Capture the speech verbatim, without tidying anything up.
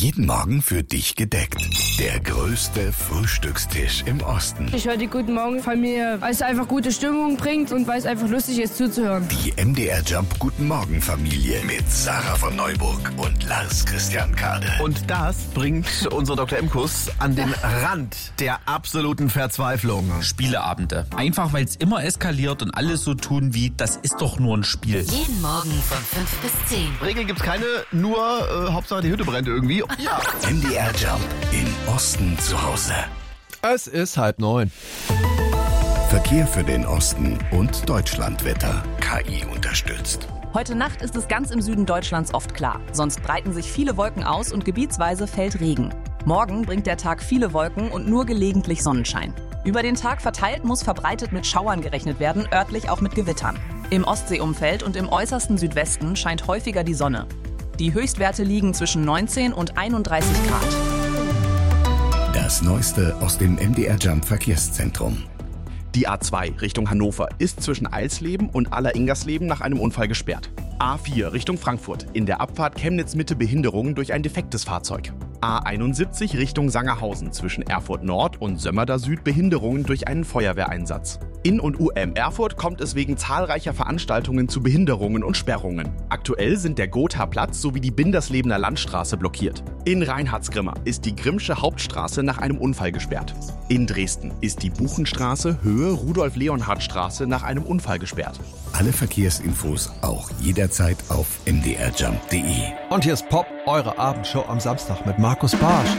Jeden Morgen für dich gedeckt. Der größte Frühstückstisch im Osten. Ich höre die Guten Morgen Familie, weil es einfach gute Stimmung bringt und weil es einfach lustig ist zuzuhören. Die M D R Jump Guten Morgen Familie mit Sarah von Neuburg und Lars Christian Kade. Und das bringt unser Doktor Imkus an den Rand der absoluten Verzweiflung. Spieleabende. Einfach weil es immer eskaliert und alle so tun wie, das ist doch nur ein Spiel. Jeden Morgen von fünf bis zehn. Regeln gibt's keine, nur äh, Hauptsache die Hütte brennt irgendwie. Ja. M D R Jump im Osten zu Hause. Es ist halb neun. Verkehr für den Osten und Deutschlandwetter. K I unterstützt. Heute Nacht ist es ganz im Süden Deutschlands oft klar. Sonst breiten sich viele Wolken aus und gebietsweise fällt Regen. Morgen bringt der Tag viele Wolken und nur gelegentlich Sonnenschein. Über den Tag verteilt muss verbreitet mit Schauern gerechnet werden, örtlich auch mit Gewittern. Im Ostseeumfeld und im äußersten Südwesten scheint häufiger die Sonne. Die Höchstwerte liegen zwischen neunzehn und einunddreißig Grad. Das Neueste aus dem M D R Jump Verkehrszentrum. Die A zwei Richtung Hannover ist zwischen Eilsleben und Aller-Ingersleben nach einem Unfall gesperrt. A vier Richtung Frankfurt. In der Abfahrt Chemnitz-Mitte Behinderungen durch ein defektes Fahrzeug. A einundsiebzig Richtung Sangerhausen. Zwischen Erfurt Nord und Sömmerda Süd Behinderungen durch einen Feuerwehreinsatz. In und U M Erfurt kommt es wegen zahlreicher Veranstaltungen zu Behinderungen und Sperrungen. Aktuell sind der Gotha-Platz sowie die Binderslebener Landstraße blockiert. In Reinhardsgrimma ist die Grimmsche Hauptstraße nach einem Unfall gesperrt. In Dresden ist die Buchenstraße Höhe Rudolf-Leonhard-Straße nach einem Unfall gesperrt. Alle Verkehrsinfos auch jederzeit auf m d r jump punkt d e. Und hier ist Pop, eure Abendshow am Samstag mit Markus Barsch.